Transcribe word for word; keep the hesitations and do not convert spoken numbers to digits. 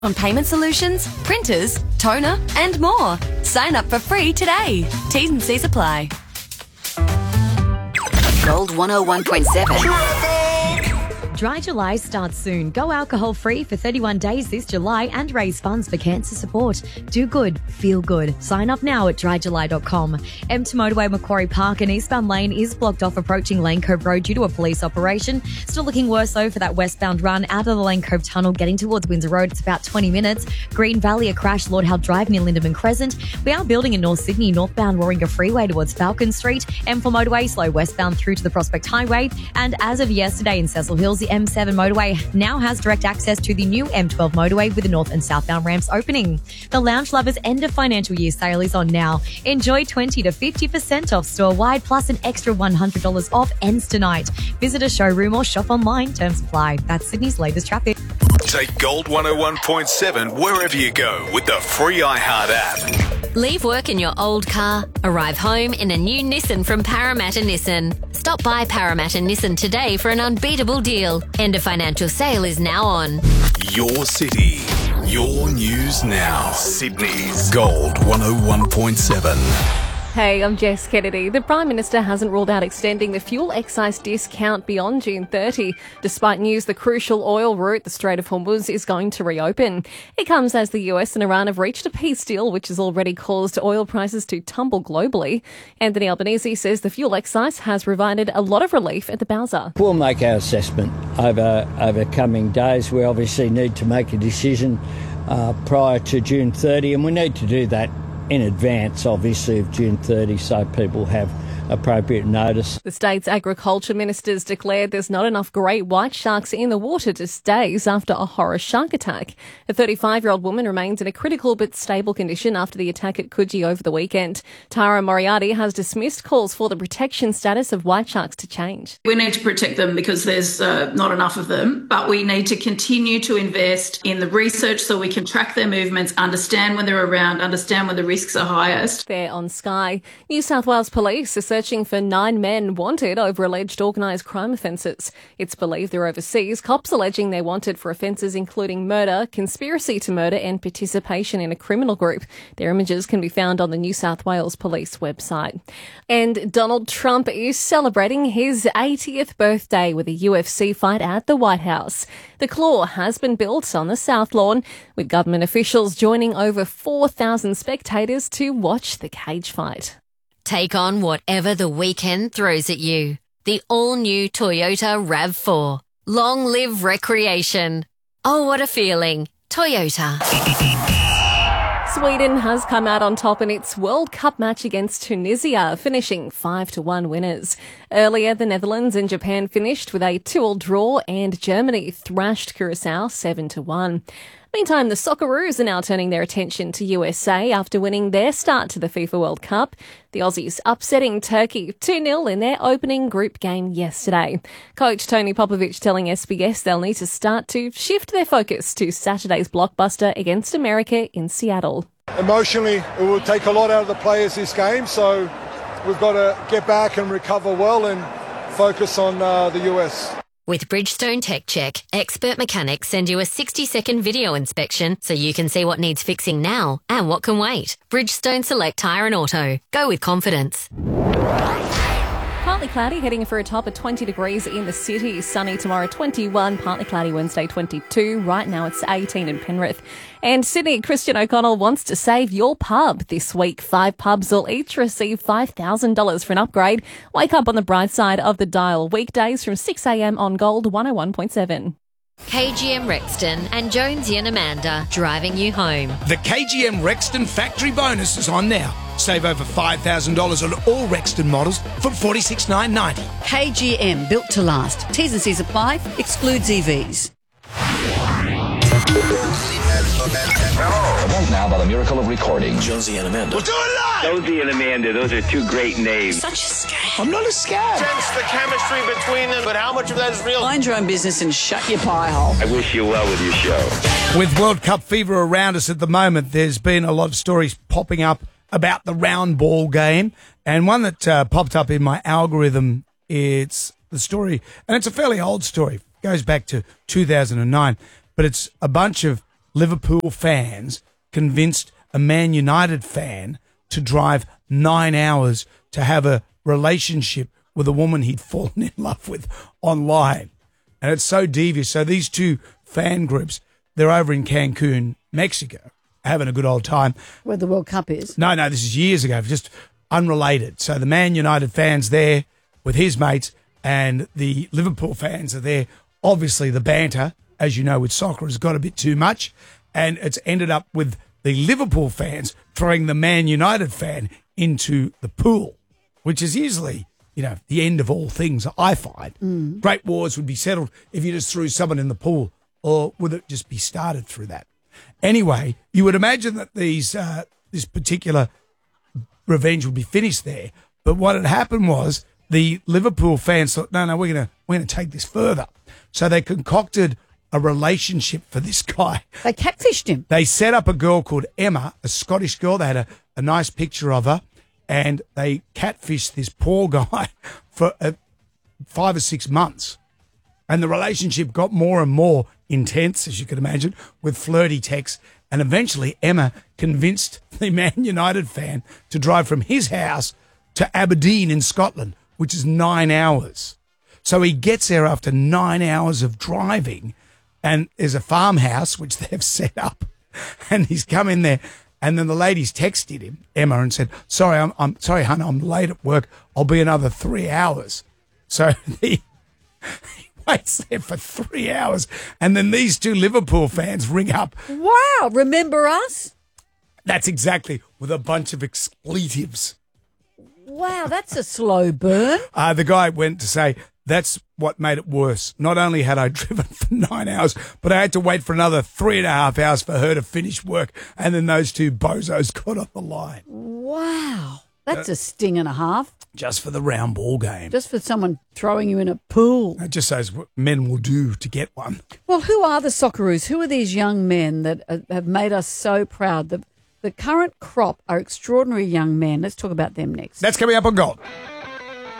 On payment solutions, printers, toner, and more. Sign up for free today. T's and C's apply. Gold one oh one point seven. Dry July starts soon. Go alcohol-free for thirty-one days this July and raise funds for cancer support. Do good, feel good. Sign up now at dry july dot com. M two Motorway Macquarie Park and eastbound lane is blocked off approaching Lane Cove Road due to a police operation. Still looking worse though for that westbound run out of the Lane Cove Tunnel getting towards Windsor Road. It's about twenty minutes. Green Valley, a crash, Lord Howe Drive near Lindeman Crescent. We are building in North Sydney, northbound Warringah Freeway towards Falcon Street. M four Motorway, slow westbound through to the Prospect Highway. And as of yesterday in Cecil Hills, the M seven motorway now has direct access to the new M twelve motorway with the north and southbound ramps opening. The Lounge Lovers end of financial year sale is on now. Enjoy twenty to fifty percent off store-wide plus an extra one hundred dollars off ends tonight. Visit a showroom or shop online. Terms apply. That's Sydney's latest traffic. Take Gold one oh one point seven wherever you go with the free iHeart app. Leave work in your old car. Arrive home in a new Nissan from Parramatta Nissan. Stop by Parramatta Nissan today for an unbeatable deal. End of financial sale is now on. Your city, your news now. Sydney's Gold one oh one point seven. Hey, I'm Jess Kennedy. The Prime Minister hasn't ruled out extending the fuel excise discount beyond June thirtieth, despite news the crucial oil route, the Strait of Hormuz, is going to reopen. It comes as the U S and Iran have reached a peace deal, which has already caused oil prices to tumble globally. Anthony Albanese says the fuel excise has provided a lot of relief at the Bowser. We'll make our assessment over, over coming days. We obviously need to make a decision uh, prior to June thirtieth, and we need to do that in advance, obviously, of June thirtieth, so people have appropriate notice. The state's agriculture ministers declared there's not enough great white sharks in the water to days after a horror shark attack. A thirty-five-year-old woman remains in a critical but stable condition after the attack at Coogee over the weekend. Tara Moriarty has dismissed calls for the protection status of white sharks to change. We need to protect them because there's uh, not enough of them, but we need to continue to invest in the research so we can track their movements, understand when they're around, understand when the risks are highest. There on Sky, New South Wales Police are searching for nine men wanted over alleged organised crime offences. It's believed they're overseas, cops alleging they're wanted for offences including murder, conspiracy to murder and participation in a criminal group. Their images can be found on the New South Wales Police website. And Donald Trump is celebrating his eightieth birthday with a U F C fight at the White House. The Claw has been built on the South Lawn, with government officials joining over four thousand spectators to watch the cage fight. Take on whatever the weekend throws at you. The all-new Toyota RAV four. Long live recreation. Oh, what a feeling. Toyota. Sweden has come out on top in its World Cup match against Tunisia, finishing five to one winners. Earlier, the Netherlands and Japan finished with a two-all draw, and Germany thrashed Curacao seven to one. Meantime, the Socceroos are now turning their attention to U S A after winning their start to the FIFA World Cup. The Aussies upsetting Turkey two nil in their opening group game yesterday. Coach Tony Popovic telling S B S they'll need to start to shift their focus to Saturday's blockbuster against America in Seattle. Emotionally, it will take a lot out of the players this game, so we've got to get back and recover well and focus on uh, the U S. With Bridgestone Tech Check, expert mechanics send you a sixty-second video inspection so you can see what needs fixing now and what can wait. Bridgestone Select Tyre and Auto. Go with confidence. Partly cloudy, heading for a top of twenty degrees in the city. Sunny tomorrow, twenty-one. Partly cloudy Wednesday, twenty-two. Right now it's eighteen in Penrith. And Sydney, Christian O'Connell wants to save your pub this week. Five pubs will each receive five thousand dollars for an upgrade. Wake up on the bright side of the dial. Weekdays from six a.m. on Gold one oh one point seven. K G M Rexton and Jonesy and Amanda driving you home. The K G M Rexton factory bonus is on now. Save over five thousand dollars on all Rexton models from forty-six thousand nine hundred ninety dollars. K G M, built to last. T's and C's apply. Excludes E Vs. Now by the miracle of recording. Jonesy and Amanda. We'll do it live! Jonesy and Amanda, those are two great names. Such a scam. I'm not a scam. Sense the chemistry between them, but how much of that is real? Mind your own business and shut your pie hole. I wish you well with your show. With World Cup fever around us at the moment, there's been a lot of stories popping up about the round ball game, and one that uh, popped up in my algorithm, it's the story, and it's a fairly old story, it goes back to two thousand nine, but it's a bunch of Liverpool fans convinced a Man United fan to drive nine hours to have a relationship with a woman he'd fallen in love with online. And it's so devious. So these two fan groups, they're over in Cancun, Mexico, having a good old time. Where the World Cup is. No, no, this is years ago, just unrelated. So the Man United fans there with his mates and the Liverpool fans are there. Obviously, the banter, as you know, with soccer has got a bit too much. And it's ended up with the Liverpool fans throwing the Man United fan into the pool, which is usually, you know, the end of all things, I find. Mm. Great wars would be settled if you just threw someone in the pool, or would it just be started through that? Anyway, you would imagine that these uh, this particular revenge would be finished there, but what had happened was the Liverpool fans thought, no, no, we're gonna we're gonna take this further. So they concocted a relationship for this guy. They catfished him. They set up a girl called Emma, a Scottish girl. They had a, a nice picture of her, and they catfished this poor guy for uh, five or six months. And the relationship got more and more intense, as you can imagine, with flirty texts. And eventually Emma convinced the Man United fan to drive from his house to Aberdeen in Scotland, which is nine hours. So he gets there after nine hours of driving, and there's a farmhouse which they've set up, and he's come in there, and then the lady's texted him, Emma, and said, sorry, I'm, I'm sorry, hon, I'm late at work. I'll be another three hours. So he, he waits there for three hours, and then these two Liverpool fans ring up. Wow, remember us? That's exactly, with a bunch of expletives. Wow, that's a slow burn. Uh, the guy went to say, that's what made it worse. Not only had I driven for nine hours, but I had to wait for another three and a half hours for her to finish work. And then those two bozos got on the line. Wow, that's uh, a sting and a half. Just for the round ball game. Just for someone throwing you in a pool. It just says what men will do to get one. Well, who are the Socceroos? Who are these young men that uh, have made us so proud? The, the current crop are extraordinary young men. Let's talk about them next. That's coming up on Gold.